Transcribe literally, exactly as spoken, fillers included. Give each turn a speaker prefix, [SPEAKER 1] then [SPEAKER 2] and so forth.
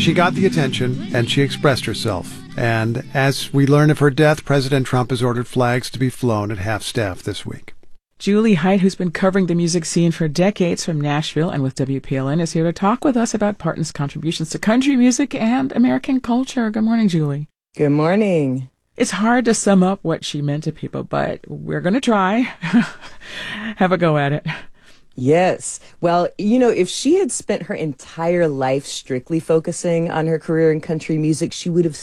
[SPEAKER 1] she got the attention, and she expressed herself. And as we learn of her death, President Trump has ordered flags to be flown at half-staff this week.
[SPEAKER 2] Julie Heidt, who's been covering the music scene for decades from Nashville and with W P L N, is here to talk with us about Parton's contributions to country music and American culture. Good morning, Julie.
[SPEAKER 3] Good morning.
[SPEAKER 2] It's hard to sum up what she meant to people, but we're going to try. Have a go at it.
[SPEAKER 3] Yes. Well, you know, if she had spent her entire life strictly focusing on her career in country music, she would have